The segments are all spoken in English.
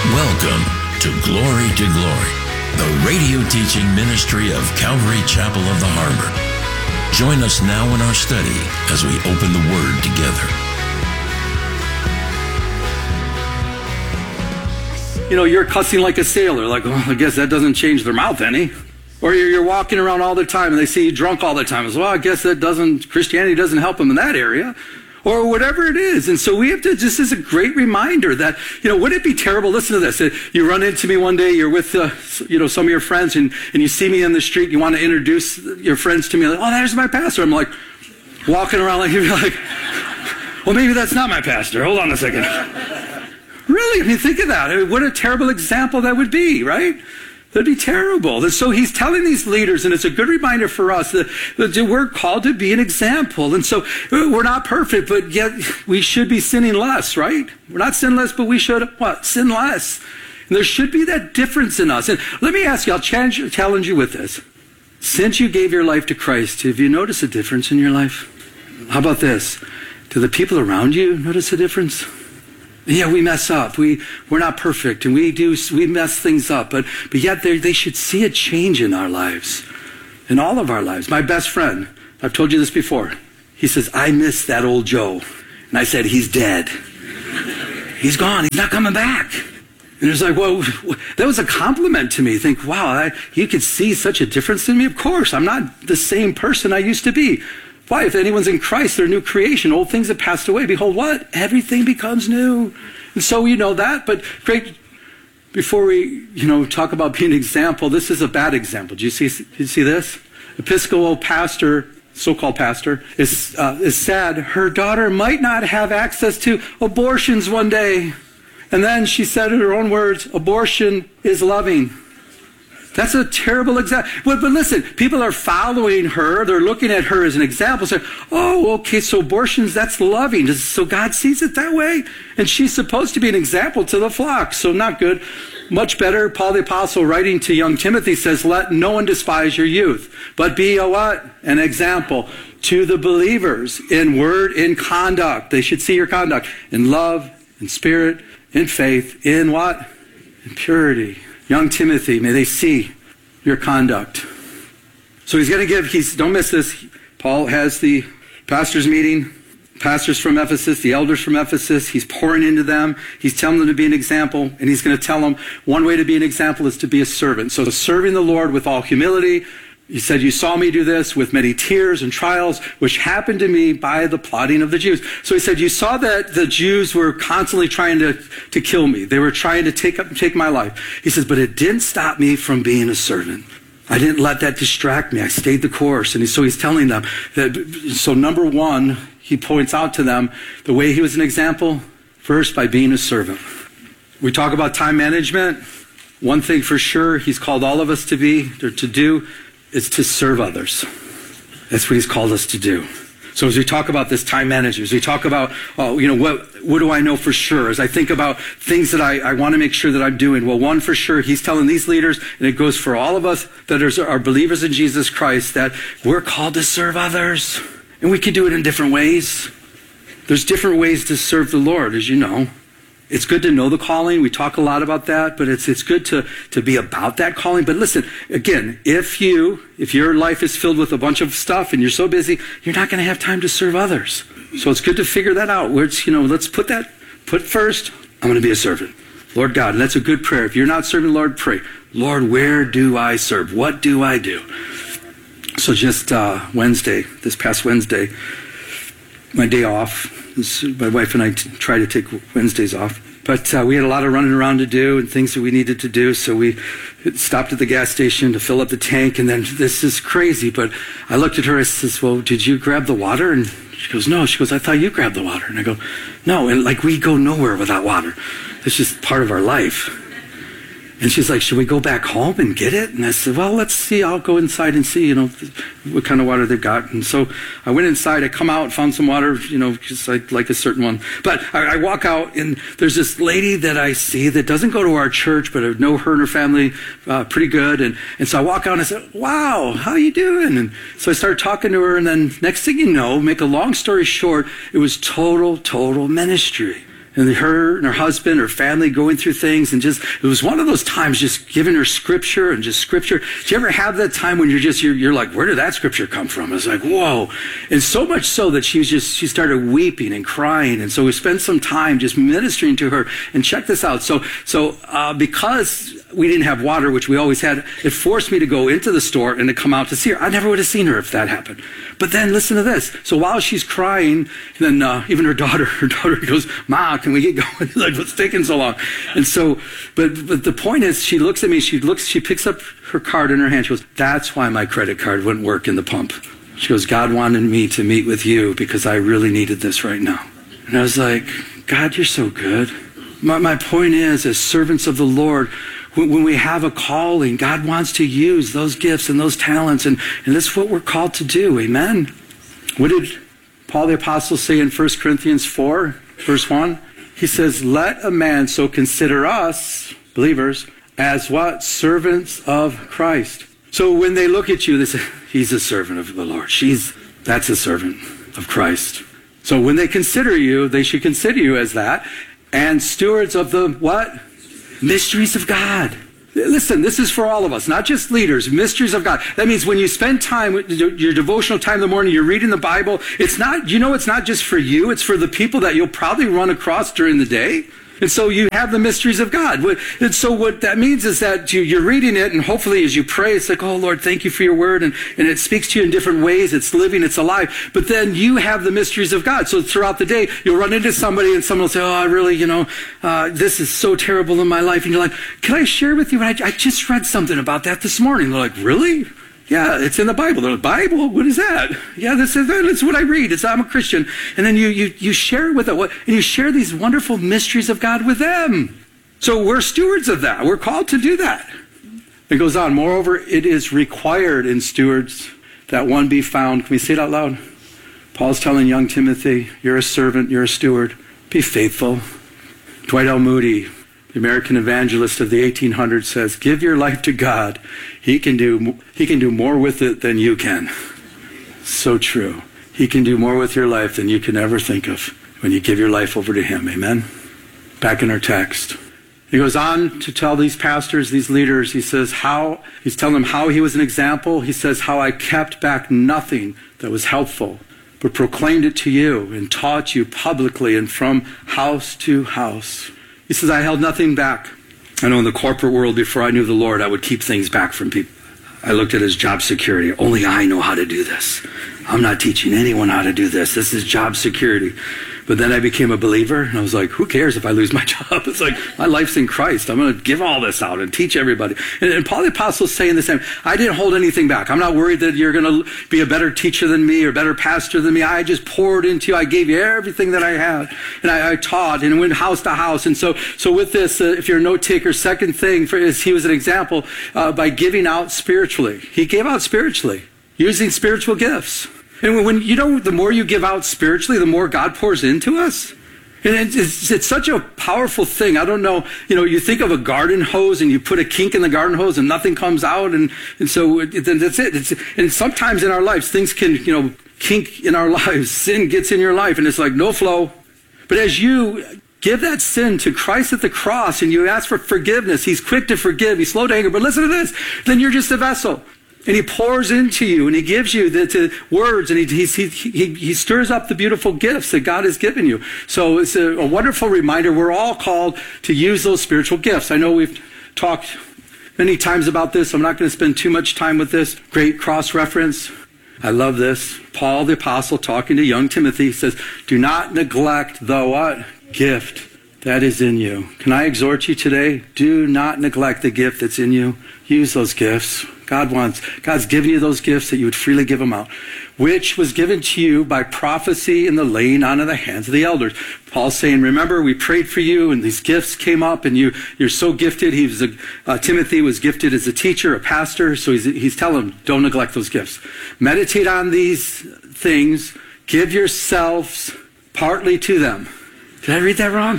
Welcome to Glory to Glory, the radio teaching ministry of Calvary Chapel of the Harbor. Join us now in our study as we open the Word together. You know, you're cussing like a sailor, like, well, I guess that doesn't change their mouth any. Or you're walking around all the time and they see you drunk all the time. Well, I guess Christianity doesn't help them in that area. Or whatever it is. And so we have to, just as a great reminder that, wouldn't it be terrible? Listen to this. You run into me one day, you're with, some of your friends and you see me in the street, you want to introduce your friends to me, like, oh, there's my pastor. I'm like, walking around like, you'd be like, well, maybe that's not my pastor. Hold on a second. Really? I mean, think of that. What a terrible example that would be, right? That'd be terrible. And so he's telling these leaders, and it's a good reminder for us that we're called to be an example. And so we're not perfect, but yet we should be sinning less, right? We're not sinless, but we should, sin less. And there should be that difference in us. And let me ask you, I'll challenge you with this. Since you gave your life to Christ, have you noticed a difference in your life? How about this? Do the people around you notice a difference? Yeah, we mess up. We're not perfect, and we mess things up. But yet they should see a change in our lives, in all of our lives. My best friend, I've told you this before. He says, I miss that old Joe. And I said, he's dead. He's gone. He's not coming back. And it's like, well, that was a compliment to me. Think, wow, you could see such a difference in me. Of course, I'm not the same person I used to be. Why? If anyone's in Christ, they're a new creation. Old things have passed away. Behold, what? Everything becomes new. And so we know that. But great, before we, talk about being an example, this is a bad example. Do you see this? Episcopal pastor, so-called pastor, is sad. Her daughter might not have access to abortions one day. And then she said in her own words, abortion is loving. That's a terrible example. But listen, people are following her. They're looking at her as an example, saying, oh, okay, so abortions, that's loving. So God sees it that way? And she's supposed to be an example to the flock, so not good. Much better, Paul the Apostle, writing to young Timothy, says, let no one despise your youth, but be a what? An example to the believers in word, in conduct. They should see your conduct in love, in spirit, in faith, in what? In purity. Young Timothy, may they see your conduct. So he's going to don't miss this. Paul has the pastors meeting, pastors from Ephesus, the elders from Ephesus. He's pouring into them. He's telling them to be an example. And he's going to tell them one way to be an example is to be a servant. So serving the Lord with all humility. He said, you saw me do this with many tears and trials, which happened to me by the plotting of the Jews. So he said, you saw that the Jews were constantly trying to kill me. They were trying to take my life. He says, but it didn't stop me from being a servant. I didn't let that distract me. I stayed the course. And so he's telling them that, so number one, he points out to them the way he was an example, first by being a servant. We talk about time management. One thing for sure he's called all of us to do, is to serve others. That's what he's called us to do. So as we talk about this time management, as we talk about, what do I know for sure? As I think about things that I want to make sure that I'm doing, well, one for sure, he's telling these leaders, and it goes for all of us that are believers in Jesus Christ, that we're called to serve others. And we can do it in different ways. There's different ways to serve the Lord, as you know. It's good to know the calling. We talk a lot about that, but it's good to be about that calling. But listen, again, if your life is filled with a bunch of stuff and you're so busy, you're not going to have time to serve others. So it's good to figure that out. Where it's, let's put first, I'm going to be a servant. Lord God, and that's a good prayer. If you're not serving the Lord, pray, Lord, where do I serve? What do I do? So just this past Wednesday, my day off. My wife and I try to take Wednesdays off. But we had a lot of running around to do and things that we needed to do. So we stopped at the gas station to fill up the tank. And then this is crazy. But I looked at her. I says, well, did you grab the water? And she goes, no. She goes, I thought you grabbed the water. And I go, no. And we go nowhere without water. It's just part of our life. And she's like, should we go back home and get it? And I said, well, let's see. I'll go inside and see, what kind of water they've got. And so I went inside. I come out, found some water, because I like a certain one. But I walk out, and there's this lady that I see that doesn't go to our church, but I know her and her family pretty good. And so I walk out, and I said, wow, how you doing? And so I started talking to her, and then next thing you know, make a long story short, it was total ministry. And her and her husband, her family going through things, and just, it was one of those times just giving her scripture and just scripture. Did you ever have that time when you're like, where did that scripture come from? It's like, whoa. And so much so that she started weeping and crying. And so we spent some time just ministering to her. And check this out. So because we didn't have water, which we always had, it forced me to go into the store and to come out to see her. I never would have seen her if that happened. But then listen to this. So while she's crying, then even her daughter goes, Ma, can we get going? Like, what's taking so long? And so, but the point is, she looks at me, she picks up her card in her hand. She goes, that's why my credit card wouldn't work in the pump. She goes, God wanted me to meet with you because I really needed this right now. And I was like, God, you're so good. My point is, as servants of the Lord, when we have a calling, God wants to use those gifts and those talents, and that's what we're called to do. Amen. What did Paul the Apostle say in 1 Corinthians 4, verse 1? He says, let a man so consider us, believers, as what? Servants of Christ. So when they look at you, they say, he's a servant of the Lord. That's a servant of Christ. So when they consider you, they should consider you as that, and stewards of the what? Mysteries of God. Listen, this is for all of us, not just leaders, mysteries of God. That means when you spend time, your devotional time in the morning, you're reading the Bible, it's not just for you, it's for the people that you'll probably run across during the day. And so you have the mysteries of God. And so what that means is that you're reading it, and hopefully as you pray, it's like, oh, Lord, thank you for your word. And it speaks to you in different ways. It's living, it's alive. But then you have the mysteries of God. So throughout the day, you'll run into somebody, and someone will say, oh, I really, this is so terrible in my life. And you're like, can I share with you? I just read something about that this morning. They're like, really? Yeah, it's in the Bible. They're like, Bible? What is that? Yeah, that's what I read. I'm a Christian. And then you share it with them. And you share these wonderful mysteries of God with them. So we're stewards of that. We're called to do that. It goes on. Moreover, it is required in stewards that one be found. Can we say it out loud? Paul's telling young Timothy, you're a servant, you're a steward. Be faithful. Dwight L. Moody, the American evangelist of the 1800s, says, give your life to God. He can do more with it than you can. So true. He can do more with your life than you can ever think of when you give your life over to him. Amen? Back in our text. He goes on to tell these pastors, these leaders, he's telling them how he was an example. He says, how I kept back nothing that was helpful, but proclaimed it to you and taught you publicly and from house to house. He says, I held nothing back. I know in the corporate world, before I knew the Lord, I would keep things back from people. I looked at it as job security. Only I know how to do this. I'm not teaching anyone how to do this. This is job security. But then I became a believer, and I was like, who cares if I lose my job? It's like, my life's in Christ. I'm going to give all this out and teach everybody. And Paul the Apostle is saying the same. I didn't hold anything back. I'm not worried that you're going to be a better teacher than me or better pastor than me. I just poured into you. I gave you everything that I had. And I taught and went house to house. And so with this, if you're a note taker, second thing is he was an example by giving out spiritually. He gave out spiritually, using spiritual gifts. And when the more you give out spiritually, the more God pours into us. And it's such a powerful thing. I don't know, you think of a garden hose and you put a kink in the garden hose and nothing comes out. And so then that's it. And sometimes in our lives, things can, kink in our lives. Sin gets in your life and it's like no flow. But as you give that sin to Christ at the cross and you ask for forgiveness, he's quick to forgive, he's slow to anger. But listen to this, then you're just a vessel. And he pours into you, and he gives you the words, and he stirs up the beautiful gifts that God has given you. So it's a wonderful reminder. We're all called to use those spiritual gifts. I know we've talked many times about this. I'm not going to spend too much time with this. Great cross-reference. I love this. Paul the Apostle talking to young Timothy says, do not neglect the what? Gift that is in you. Can I exhort you today? Do not neglect the gift that's in you. Use those gifts. God's given you those gifts that you would freely give them out, which was given to you by prophecy and the laying on of the hands of the elders. Paul's saying, remember, we prayed for you and these gifts came up and you're so gifted. Timothy was gifted as a teacher, a pastor. So he's telling him, don't neglect those gifts. Meditate on these things. Give yourselves partly to them. Did I read that wrong?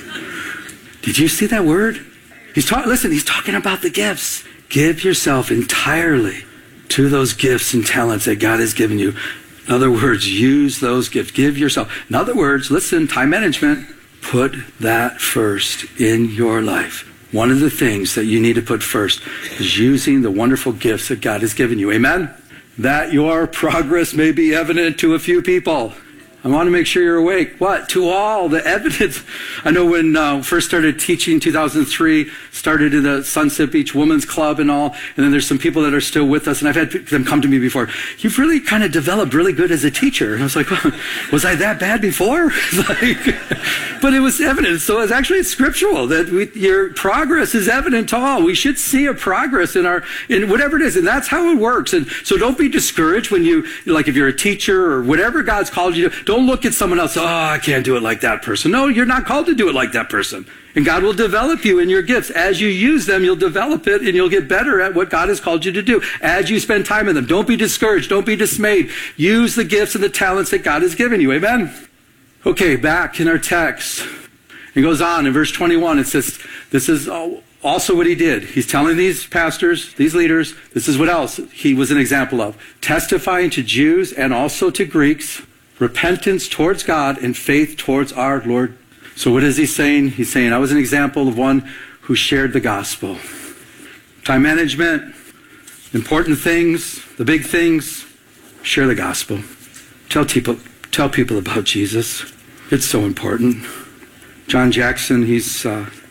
Did you see that word? He's talking about the gifts. Give yourself entirely to those gifts and talents that God has given you. In other words, use those gifts. Give yourself. In other words, listen, time management, Put that first in your life. One of the things that you need to put first is using the wonderful gifts that God has given you. Amen? That your progress may be evident to a few people. I want to make sure you're awake. What? To all the evidence. I know when first started teaching 2003, started in the Sunset Beach Women's Club and all, and then there's some people that are still with us, and I've had them come to me before. You've really kind of developed really good as a teacher. And I was like, well, was I that bad before? But it was evident. So it's actually scriptural that your progress is evident to all. We should see a progress in whatever it is, and that's how it works. And so don't be discouraged when if you're a teacher or whatever God's called you to. Don't look at someone else, I can't do it like that person. No, you're not called to do it like that person. And God will develop you in your gifts. As you use them, you'll develop it and you'll get better at what God has called you to do. As you spend time in them, don't be discouraged. Don't be dismayed. Use the gifts and the talents that God has given you. Amen? Okay, back in our text. It goes on in verse 21. It says, this is also what he did. He's telling these pastors, these leaders, this is what else he was an example of. Testifying to Jews and also to Greeks, repentance towards God and faith towards our Lord. So what is he saying? He's saying, I was an example of one who shared the gospel. Time management, important things, the big things, share the gospel. Tell people about Jesus. It's so important. John Jackson, he's